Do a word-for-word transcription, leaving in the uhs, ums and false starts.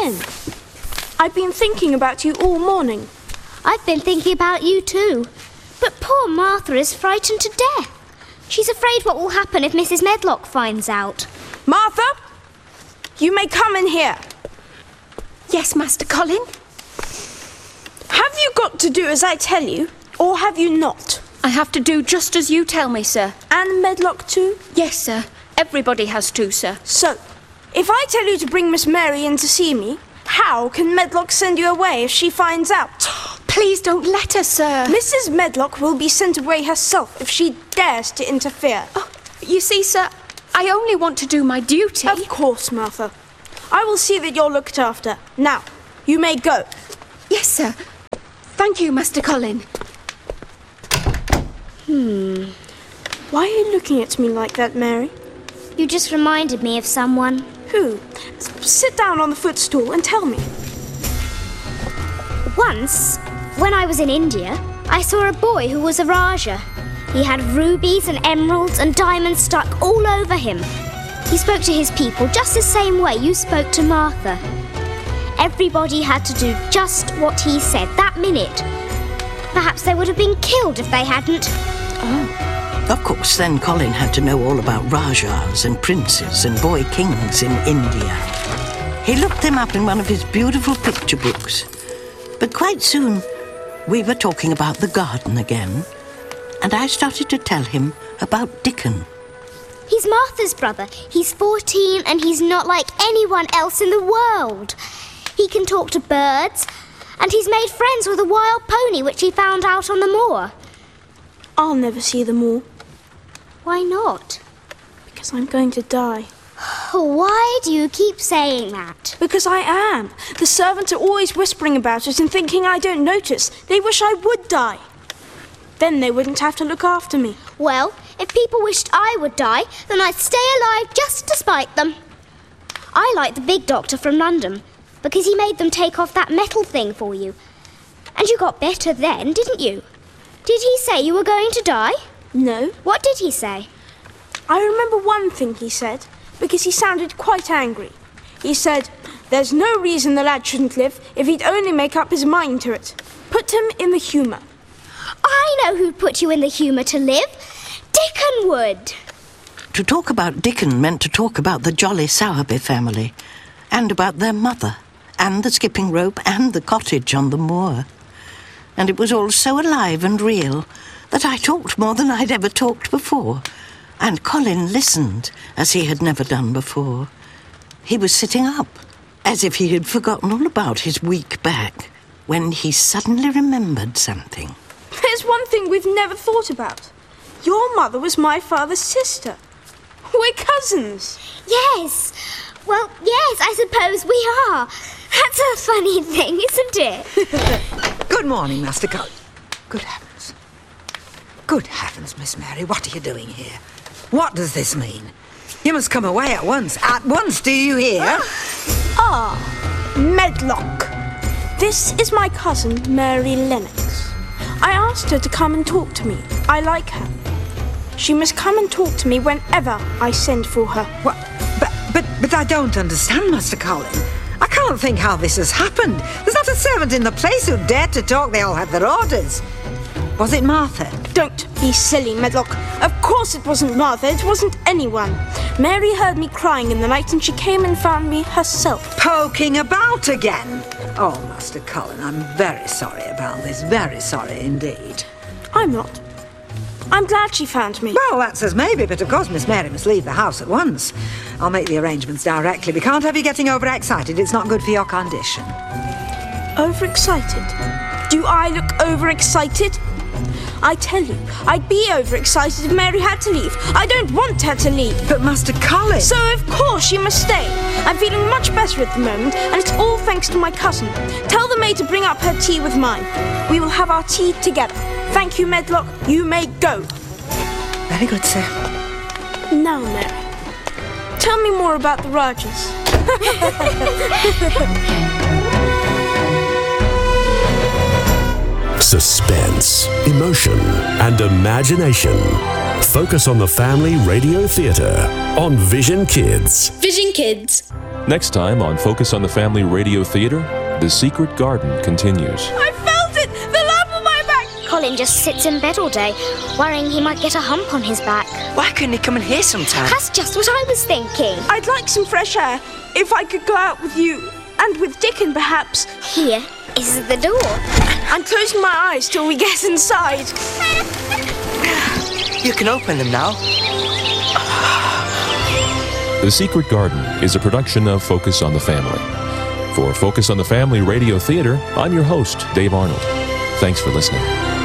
in. I've been thinking about you all morning. I've been thinking about you too. But poor Martha is frightened to death. She's afraid what will happen if Missus Medlock finds out. Martha, you may come in here. Yes, Master Colin? Have you got to do as I tell you, or have you not? I have to do just as you tell me, sir. And Medlock too? Yes, sir. Everybody has to, sir. So, if I tell you to bring Miss Mary in to see me, how can Medlock send you away if she finds out? Please don't let her, sir. Missus Medlock will be sent away herself if she dares to interfere. Oh, you see, sir, I only want to do my duty. Of course, Martha. I will see that you're looked after. Now, you may go. Yes, sir. Thank you, Master Colin. Hmm. Why are you looking at me like that, Mary? You just reminded me of someone. Who? S- sit down on the footstool and tell me. Once, when I was in India, I saw a boy who was a Raja. He had rubies and emeralds and diamonds stuck all over him. He spoke to his people just the same way you spoke to Martha. Everybody had to do just what he said that minute. Perhaps they would have been killed if they hadn't. Oh. Of course, then Colin had to know all about Rajas and princes and boy kings in India. He looked them up in one of his beautiful picture books. But quite soon, we were talking about the garden again, and I started to tell him about Dickon. He's Martha's brother. He's fourteen and he's not like anyone else in the world. He can talk to birds, and he's made friends with a wild pony which he found out on the moor. I'll never see them all. Why not? Because I'm going to die. Why do you keep saying that? Because I am. The servants are always whispering about it and thinking I don't notice. They wish I would die. Then they wouldn't have to look after me. Well, if people wished I would die, then I'd stay alive just to spite them. I like the big doctor from London, because he made them take off that metal thing for you. And you got better then, didn't you? Did he say you were going to die? No. What did he say? I remember one thing he said, because he sounded quite angry. He said, there's no reason the lad shouldn't live if he'd only make up his mind to it. Put him in the humour. I know who put you in the humour to live. Dickon would. To talk about Dickon meant to talk about the Jolly Sowerby family, and about their mother, and the skipping rope, and the cottage on the moor. And it was all so alive and real that I talked more than I'd ever talked before. And Colin listened as he had never done before. He was sitting up, as if he had forgotten all about his weak back, when he suddenly remembered something. There's one thing we've never thought about. Your mother was my father's sister. We're cousins. Yes. Well, yes, I suppose we are. That's a funny thing, isn't it? Good morning, Master Colin. Good heavens. Good heavens, Miss Mary, what are you doing here? What does this mean? You must come away at once. At once, do you hear? Ah, Medlock. This is my cousin, Mary Lennox. I asked her to come and talk to me. I like her. She must come and talk to me whenever I send for her. What? But, but, but I don't understand, Master Colin. I can't think how this has happened. There's not a servant in the place who dared to talk. They all had their orders. Was it Martha? Don't be silly, Medlock. Of course it wasn't Martha. It wasn't anyone. Mary heard me crying in the night and she came and found me herself. Poking about again? Oh, Master Colin, I'm very sorry about this. Very sorry indeed. I'm not. I'm glad she found me. Well, that's as maybe, but of course Miss Mary must leave the house at once. I'll make the arrangements directly. We can't have you getting overexcited. It's not good for your condition. Overexcited? Do I look overexcited? I tell you, I'd be overexcited if Mary had to leave. I don't want her to leave. But Master Colin... So of course she must stay. I'm feeling much better at the moment, and it's all thanks to my cousin. Tell the maid to bring up her tea with mine. We will have our tea together. Thank you, Medlock. You may go. Very good, sir. Now, Mary, tell me more about the Rajas. Suspense, emotion, and imagination. Focus on the Family Radio Theatre on Vision Kids. Vision Kids. Next time on Focus on the Family Radio Theater, The Secret Garden continues. I felt it! The lump on my back! Colin just sits in bed all day, worrying he might get a hump on his back. Why couldn't he come in here sometime? That's just what I was thinking. I'd like some fresh air. If I could go out with you. And with Dickon, perhaps. Here is the door. I'm closing my eyes till we get inside. You can open them now. The Secret Garden is a production of Focus on the Family. For Focus on the Family Radio Theater, I'm your host, Dave Arnold. Thanks for listening.